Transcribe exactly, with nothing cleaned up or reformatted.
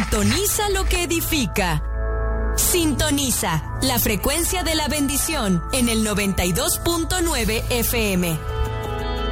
Sintoniza lo que edifica. Sintoniza la frecuencia de la bendición en el noventa y dos punto nueve F M.